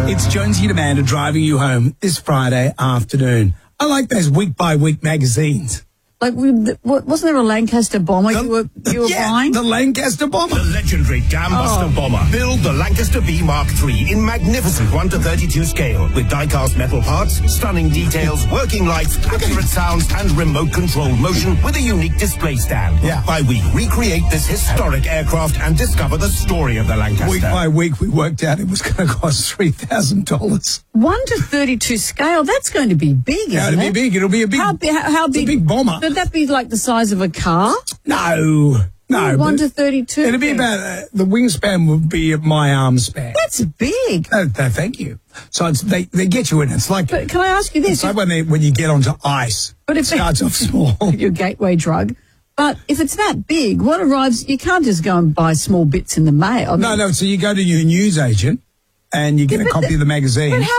It's Jonesy and Amanda driving you home this Friday afternoon. I like those week-by-week magazines. Like, wasn't there a Lancaster bomber you were buying? The Lancaster bomber. The legendary Dambuster bomber. Build the Lancaster B Mark III in magnificent 1:32 scale with die-cast metal parts, stunning details, working lights, accurate sounds, and remote-controlled motion with a unique display stand. Yeah. Week by week, recreate this historic aircraft and discover the story of the Lancaster. Week by week, we worked out it was going to cost $3,000. 1:32 scale. That's going to be big, isn't It'll be big. It'll be a big. How it's big? A big bomber. Would that be like the size of a car? No. 1:32. It'll be about the wingspan would be my arm span. That's big. Thank you. So they get you in. It's like. But can I ask you this? It's like when you get onto ice. But if it starts off small. Your gateway drug. But if it's that big, what arrives? You can't just go and buy small bits in the mail. No. So you go to your newsagent and you get a copy of the magazine. But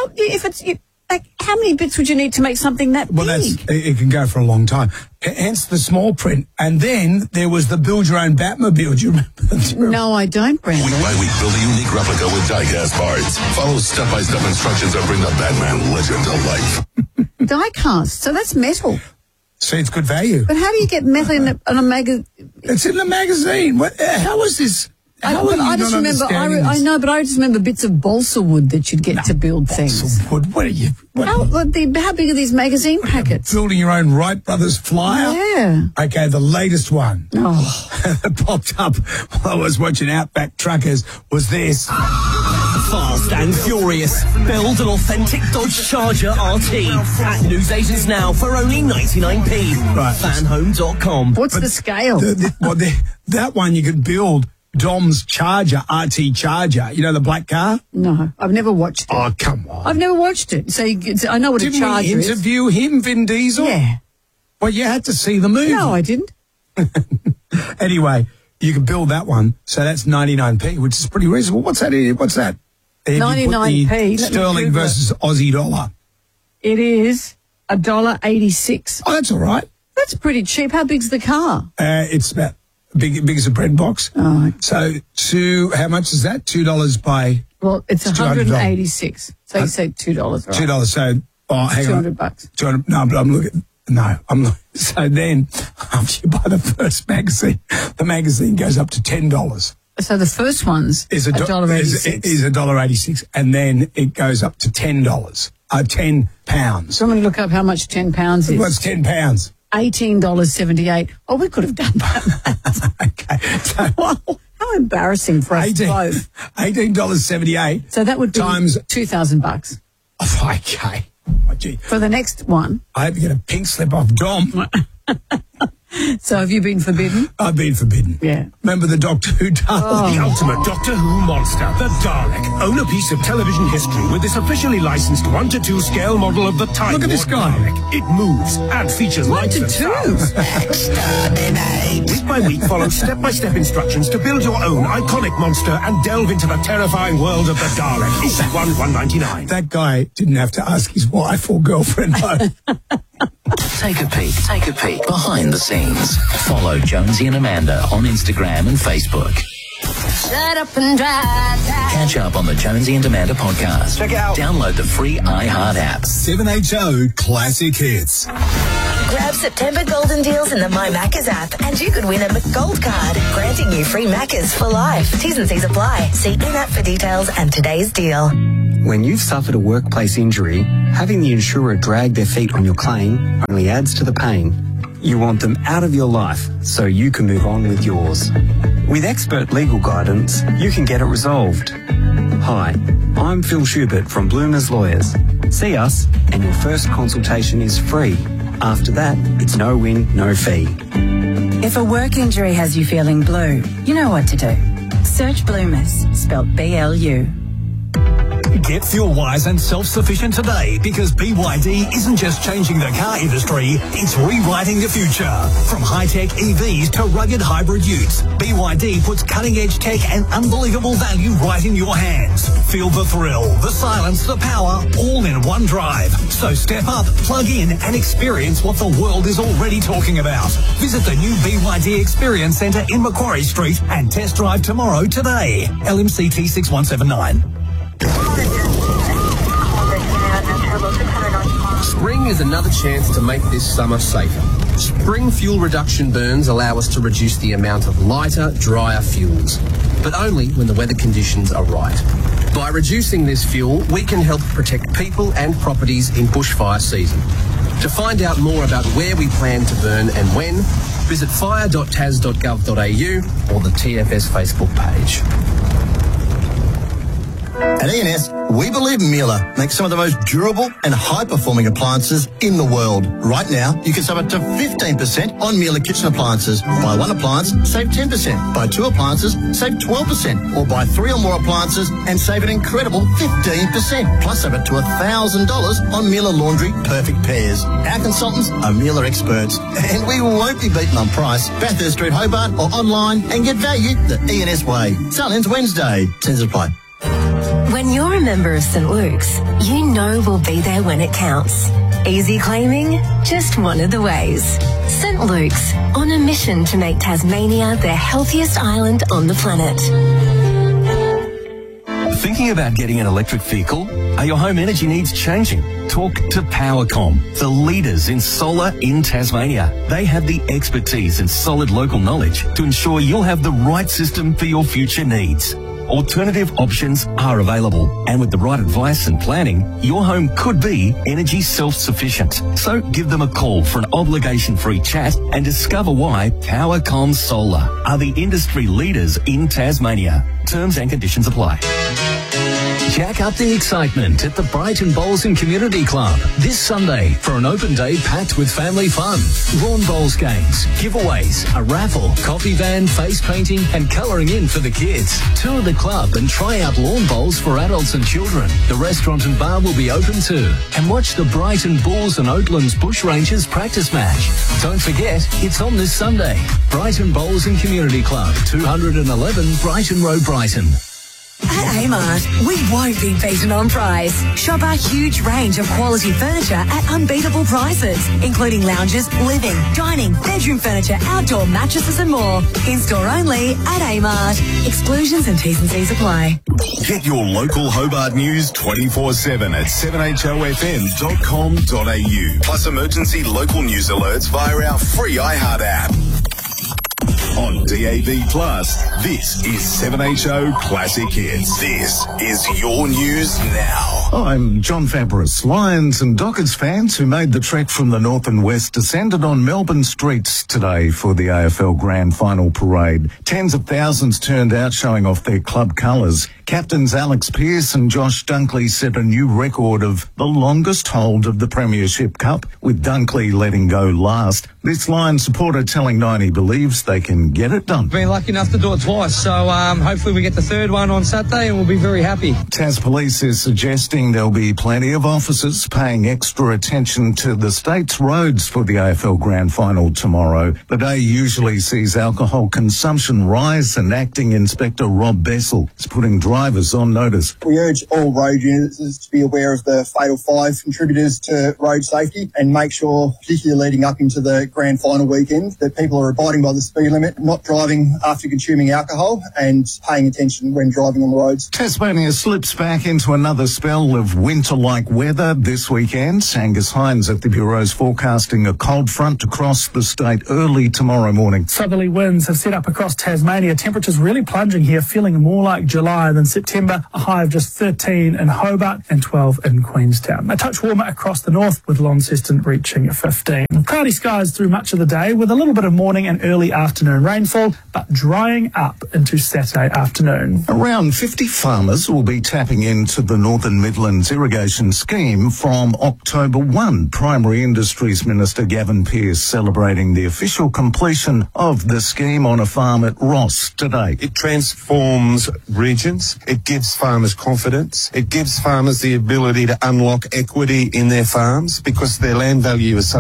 how many bits would you need to make something that big? Well, it can go for a long time. Hence the small print. And then there was the build your own Batmobile. Do you remember? No, I don't, Brandon. Week by week, build a unique replica with die-cast parts. Follow step-by-step instructions that bring the Batman legend to life. Die-cast, so that's metal. See, it's good value. But how do you get metal in a magazine? It's in the magazine. How is this? I just remember. I know, but I just remember bits of balsa wood that you'd get to build things. Balsa wood. What are you? How big are these magazine packets? Building your own Wright Brothers flyer. Yeah. Okay, the latest one that popped up while I was watching Outback Truckers was this. Fast and furious. Build an authentic Dodge Charger RT at newsagents now for only 99p. Right. Fanhome.com. What's the scale? That one you could build. Dom's Charger, RT Charger. You know the black car? No, I've never watched it. Oh, come on. I've never watched it. So I know what a Charger is. Didn't we interview him, Vin Diesel? Yeah. Well, you had to see the movie. No, I didn't. Anyway, you can build that one. So that's 99p, which is pretty reasonable. What's that? 99p. Sterling versus Aussie dollar. It is $1.86. Oh, that's all right. That's pretty cheap. How big's the car? It's about big as a bread box. Oh. So how much is that? $2 by. Well, it's $186. So you say $2, right? $2. So hang on. $200. 200. No, but I'm looking. No, I'm not. So then, after you buy the first magazine, the magazine goes up to $10. So the first one's $1.86. Is $1.86, and then it goes up to $10. £10. Someone look up how much £10 is. What's £10? $18.78. Oh, we could have done that. Okay. So, how embarrassing for us both. $18.78. So that would be times $2,000. Oh, okay. Oh, gee. For the next one. I hope you get a pink slip off Dom. So have you been forbidden? I've been forbidden. Yeah. Remember the Doctor Who Dalek? The ultimate Doctor Who monster, the Dalek. Own a piece of television history with this officially licensed 1:2 scale model of the Time Look at this guy. Dalek. It moves and features lights and sounds. Week by week, follow step-by-step instructions to build your own iconic monster and delve into the terrifying world of the Dalek. Issue 1/199. That guy didn't have to ask his wife or girlfriend home. Take a peek behind the scenes. Follow Jonesy and Amanda on Instagram and Facebook. Shut up and drive. Catch up on the Jonesy and Amanda podcast. Check it out. Download the free iHeart app. 7HO Classic Hits. Grab September golden deals in the My Maccas app and you could win a McGold card, granting you free Maccas for life. T's and C's apply. See in-app for details and today's deal. When you've suffered a workplace injury, having the insurer drag their feet on your claim only adds to the pain. You want them out of your life so you can move on with yours. With expert legal guidance, you can get it resolved. Hi, I'm Phil Schubert from Bloomers Lawyers. See us and your first consultation is free. After that, it's no win, no fee. If a work injury has you feeling blue, you know what to do. Search Bloomers, spelt B-L-U. Get fuel-wise and self-sufficient today because BYD isn't just changing the car industry, it's rewriting the future. From high-tech EVs to rugged hybrid utes, BYD puts cutting-edge tech and unbelievable value right in your hands. Feel the thrill, the silence, the power, all in one drive. So step up, plug in and experience what the world is already talking about. Visit the new BYD Experience Centre in Macquarie Street and test drive tomorrow today. LMCT 6179. Spring is another chance to make this summer safer. Spring fuel reduction burns allow us to reduce the amount of lighter, drier fuels, but only when the weather conditions are right. By reducing this fuel, we can help protect people and properties in bushfire season. To find out more about where we plan to burn and when, visit fire.tas.gov.au or the TFS Facebook page. At E&S, we believe Miele makes some of the most durable and high-performing appliances in the world. Right now, you can save up to 15% on Miele kitchen appliances. Buy one appliance, save 10%. Buy two appliances, save 12%. Or buy three or more appliances and save an incredible 15%. Plus save up to $1,000 on Miele Laundry Perfect Pairs. Our consultants are Miele experts, and we won't be beaten on price. Bathurst Street, Hobart, or online, and get value the E&S way. Sale ends Wednesday. Terms apply. When you're a member of St. Luke's, you know we'll be there when it counts. Easy claiming? Just one of the ways. St. Luke's, on a mission to make Tasmania the healthiest island on the planet. Thinking about getting an electric vehicle? Are your home energy needs changing? Talk to Powercom, the leaders in solar in Tasmania. They have the expertise and solid local knowledge to ensure you'll have the right system for your future needs. Alternative options are available, and with the right advice and planning, your home could be energy self-sufficient. So give them a call for an obligation-free chat and discover why Powercom Solar are the industry leaders in Tasmania. Terms and conditions apply. Jack up the excitement at the Brighton Bowls and Community Club this Sunday for an open day packed with family fun. Lawn bowls games, giveaways, a raffle, coffee van, face painting and colouring in for the kids. Tour the club and try out lawn bowls for adults and children. The restaurant and bar will be open too. And watch the Brighton Bulls and Oatlands Bushrangers practice match. Don't forget, it's on this Sunday. Brighton Bowls and Community Club, 211 Brighton Road, Brighton. At Amart, we won't be beaten on price. Shop our huge range of quality furniture at unbeatable prices, including lounges, living, dining, bedroom furniture, outdoor mattresses and more. In-store only at Amart. Exclusions and T's and C's apply. Get your local Hobart news 24/7 at 7HOFM.com.au. Plus emergency local news alerts via our free iHeart app. On DAB+, this is 7HO Classic Hits. This is your news now. I'm John Fabris. Lions and Dockers fans who made the trek from the north and west descended on Melbourne streets today for the AFL Grand Final parade. Tens of thousands turned out showing off their club colours. Captains Alex Pearce and Josh Dunkley set a new record of the longest hold of the Premiership Cup, with Dunkley letting go last. This Lions supporter telling Nine he believes they can get it done. Been lucky enough to do it twice, so hopefully we get the third one on Saturday and we'll be very happy. Tas Police is suggesting there'll be plenty of officers paying extra attention to the state's roads for the AFL Grand Final tomorrow. The day usually sees alcohol consumption rise, and Acting Inspector Rob Bessel is putting drivers on notice. We urge all road users to be aware of the Fatal 5 contributors to road safety and make sure, particularly leading up into the Grand Final weekend, that people are abiding by the speed limit, not driving after consuming alcohol, and paying attention when driving on the roads. Tasmania slips back into another spell of winter-like weather this weekend. Angus Hines at the Bureau's forecasting a cold front to cross the state early tomorrow morning. Southerly winds have set up across Tasmania. Temperatures really plunging here, feeling more like July than September. A high of just 13 in Hobart and 12 in Queenstown. A touch warmer across the north, with Launceston reaching 15. Cloudy skies through much of the day, with a little bit of morning and early afternoon rainfall, but drying up into Saturday afternoon. Around 50 farmers will be tapping into the Northern Midlands irrigation scheme from October 1. Primary Industries Minister Gavin Pearce celebrating the official completion of the scheme on a farm at Ross today. It transforms regions. It gives farmers confidence. It gives farmers the ability to unlock equity in their farms because their land value has suddenly increased.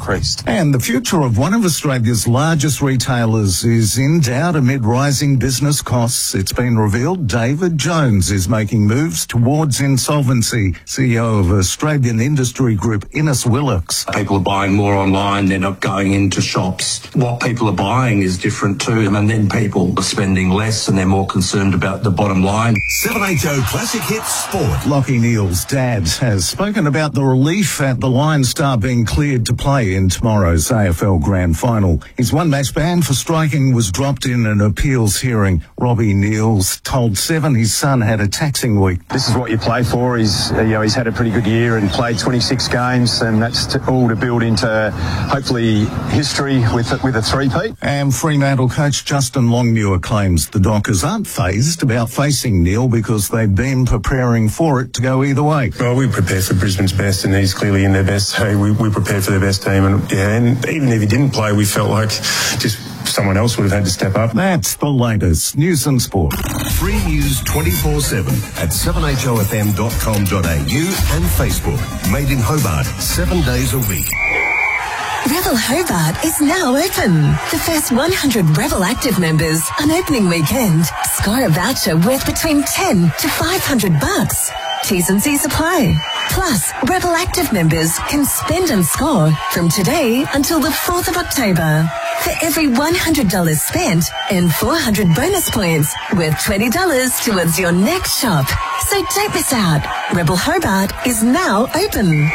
increased. And the future of one of Australia's largest retailers is in doubt amid rising business costs. It's been revealed David Jones is making moves towards insolvency. CEO of Australian industry group Innes Willox. People are buying more online, they're not going into shops. What people are buying is different too, and then people are spending less and they're more concerned about the bottom line. 780 Classic Hits Sport. Lockie Neal's dad has spoken about the relief at the Lion Star being cleared to play in tomorrow's AFL Grand Final. His one-match ban for striking was dropped in an appeals hearing. Robbie Neal's told Seven his son had a taxing week. This is what you play for. He's had a pretty good year and played 26 games, and that's all to build into hopefully history with a three-peat. And Fremantle coach Justin Longmuir claims the Dockers aren't phased about facing Neal because they've been preparing for it to go either way. Well, we prepare for Brisbane's best, and he's clearly in their best, so we prepare for their best team. And even if he didn't play, we felt like just someone else would have had to step up. That's the latest news and sport. Free news 24/7 at 7hofm.com.au and Facebook. Made in Hobart, 7 days a week. Rebel Hobart is now open. The first 100 Rebel Active members on opening weekend score a voucher worth between $10 to $500. T's and C's apply. Plus, Rebel Active members can spend and score from today until the 4th of October. For every $100 spent, earn 400 bonus points worth $20 towards your next shop. So don't miss out. Rebel Hobart is now open.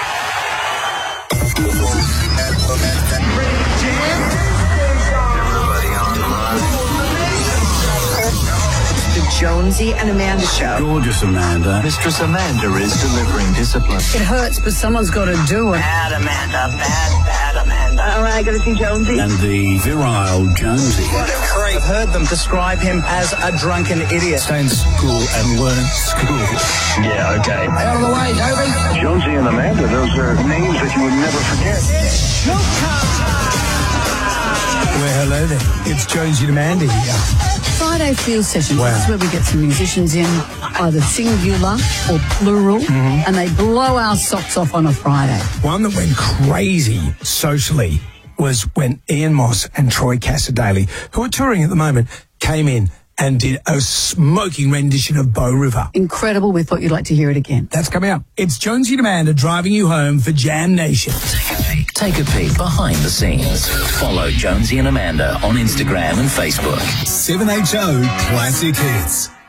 Jonesy and Amanda Show. Gorgeous Amanda. Mistress Amanda is delivering discipline. It hurts, but someone's got to do it. Bad Amanda, bad Amanda. All right, got to see Jonesy. And the virile Jonesy. I've heard them describe him as a drunken idiot. Stay in school and learn school. Yeah, okay. Out of the way, Toby. Jonesy and Amanda, those are names that you would never forget. Well, hello there. It's Jonesy and Amanda here. Friday Field Sessions. Wow. This is where we get some musicians in, either singular or plural, and they blow our socks off on a Friday. One that went crazy socially was when Ian Moss and Troy Cassadaly, who are touring at the moment, came in and did a smoking rendition of Bow River. Incredible. We thought you'd like to hear it again. That's coming up. It's Jonesy and Amanda driving you home for Jam Nation. Take a peek behind the scenes. Follow Jonesy and Amanda on Instagram and Facebook. 7HO Classic Hits.